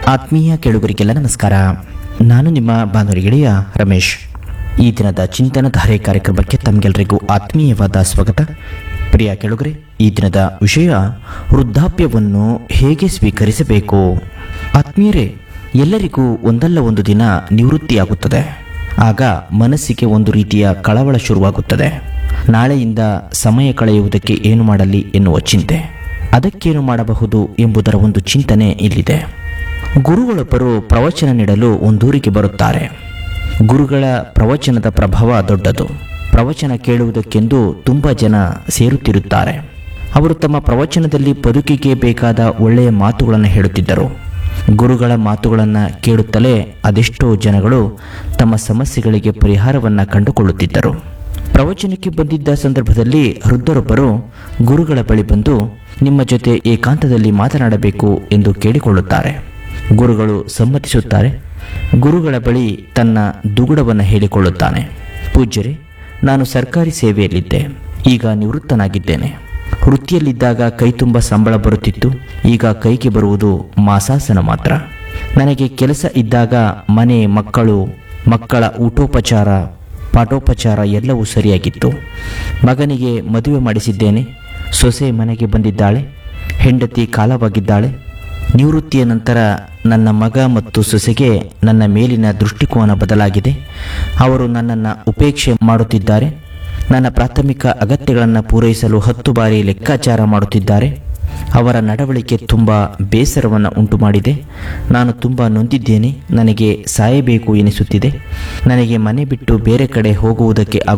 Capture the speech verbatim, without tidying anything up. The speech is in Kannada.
ಆತ್ಮೀಯ ಕೇಳುಗರಿಗೆಲ್ಲ ನಮಸ್ಕಾರ. ನಾನು ನಿಮ್ಮ ಬಾನುಲಿ ಗೆಳೆಯ ರಮೇಶ್. ಈ ದಿನದ ಚಿಂತನಧಾರೆ ಕಾರ್ಯಕ್ರಮಕ್ಕೆ ತಮಗೆಲ್ಲರಿಗೂ ಆತ್ಮೀಯವಾದ ಸ್ವಾಗತ. ಪ್ರಿಯ ಕೇಳುಗರೆ, ಈ ದಿನದ ವಿಷಯ ವೃದ್ಧಾಪ್ಯವನ್ನು ಹೇಗೆ ಸ್ವೀಕರಿಸಬೇಕು. ಆತ್ಮೀಯರೇ, ಎಲ್ಲರಿಗೂ ಒಂದಲ್ಲ ಒಂದು ದಿನ ನಿವೃತ್ತಿಯಾಗುತ್ತದೆ. ಆಗ ಮನಸ್ಸಿಗೆ ಒಂದು ರೀತಿಯ ಕಳವಳ ಶುರುವಾಗುತ್ತದೆ. ನಾಳೆಯಿಂದ ಸಮಯ ಕಳೆಯುವುದಕ್ಕೆ ಏನು ಮಾಡಲಿ ಎನ್ನುವ ಚಿಂತೆ, ಅದಕ್ಕೇನು ಮಾಡಬಹುದು ಎಂಬುದರ ಒಂದು ಚಿಂತನೆ ಇಲ್ಲಿದೆ. ಗುರುಗಳೊಬ್ಬರು ಪ್ರವಚನ ನೀಡಲು ಒಂದೂರಿಗೆ ಬರುತ್ತಾರೆ. ಗುರುಗಳ ಪ್ರವಚನದ ಪ್ರಭಾವ ದೊಡ್ಡದು. ಪ್ರವಚನ ಕೇಳುವುದಕ್ಕೆಂದು ತುಂಬ ಜನ ಸೇರುತ್ತಿರುತ್ತಾರೆ. ಅವರು ತಮ್ಮ ಪ್ರವಚನದಲ್ಲಿ ಬದುಕಿಗೆ ಬೇಕಾದ ಒಳ್ಳೆಯ ಮಾತುಗಳನ್ನು ಹೇಳುತ್ತಿದ್ದರು. ಗುರುಗಳ ಮಾತುಗಳನ್ನು ಕೇಳುತ್ತಲೇ ಅದೆಷ್ಟೋ ಜನಗಳು ತಮ್ಮ ಸಮಸ್ಯೆಗಳಿಗೆ ಪರಿಹಾರವನ್ನು ಕಂಡುಕೊಳ್ಳುತ್ತಿದ್ದರು. ಪ್ರವಚನಕ್ಕೆ ಬಂದಿದ್ದ ಸಂದರ್ಭದಲ್ಲಿ ವೃದ್ಧರೊಬ್ಬರು ಗುರುಗಳ ಬಳಿ ಬಂದು ನಿಮ್ಮ ಜೊತೆ ಏಕಾಂತದಲ್ಲಿ ಮಾತನಾಡಬೇಕು ಎಂದು ಕೇಳಿಕೊಳ್ಳುತ್ತಾರೆ. ಗುರುಗಳು ಸಮ್ಮತಿಸುತ್ತಾರೆ. ಗುರುಗಳ ಬಳಿ ತನ್ನ ದುಗುಡವನ್ನು ಹೇಳಿಕೊಳ್ಳುತ್ತಾನೆ. ಪೂಜ್ಯರೇ, ನಾನು ಸರ್ಕಾರಿ ಸೇವೆಯಲ್ಲಿದ್ದೆ, ಈಗ ನಿವೃತ್ತನಾಗಿದ್ದೇನೆ. ವೃತ್ತಿಯಲ್ಲಿದ್ದಾಗ ಕೈ ತುಂಬ ಸಂಬಳ ಬರುತ್ತಿತ್ತು, ಈಗ ಕೈಗೆ ಬರುವುದು ಮಾಸಾಸನ ಮಾತ್ರ. ನನಗೆ ಕೆಲಸ ಇದ್ದಾಗ ಮನೆ, ಮಕ್ಕಳು, ಮಕ್ಕಳ ಊಟೋಪಚಾರ, ಪಾಠೋಪಚಾರ ಎಲ್ಲವೂ ಸರಿಯಾಗಿತ್ತು. ಮಗನಿಗೆ ಮದುವೆ ಮಾಡಿಸಿದ್ದೇನೆ. ಸೊಸೆ ಮನೆಗೆ ಬಂದಿದ್ದಾಳೆ. ಹೆಂಡತಿ ಕಾಲವಾಗಿದ್ದಾಳೆ. ನಿವೃತ್ತಿಯ ನಂತರ ನನ್ನ ಮಗ ಮತ್ತು ಸೊಸೆಗೆ ನನ್ನ ಮೇಲಿನ ದೃಷ್ಟಿಕೋನ ಬದಲಾಗಿದೆ. ಅವರು ನನ್ನನ್ನು ಉಪೇಕ್ಷೆ ಮಾಡುತ್ತಿದ್ದಾರೆ. ನನ್ನ ಪ್ರಾಥಮಿಕ ಅಗತ್ಯಗಳನ್ನು ಪೂರೈಸಲು ಹತ್ತು ಬಾರಿ ಲೆಕ್ಕಾಚಾರ ಮಾಡುತ್ತಿದ್ದಾರೆ. ಅವರ ನಡವಳಿಕೆ ತುಂಬ ಬೇಸರವನ್ನು ಉಂಟು ಮಾಡಿದೆ. ನಾನು ತುಂಬ ನೊಂದಿದ್ದೇನೆ. ನನಗೆ ಸಾಯಬೇಕು ಎನಿಸುತ್ತಿದೆ. ನನಗೆ ಮನೆ ಬಿಟ್ಟು ಬೇರೆ ಕಡೆ ಹೋಗುವುದಕ್ಕೆ